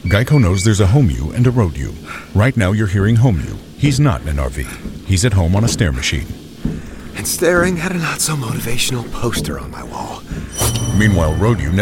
Geico knows there's a home you and a road you. Right now you're hearing home you. He's not in an RV. He's at home on a stair machine. And staring at a not-so-motivational poster on my wall. Meanwhile, road you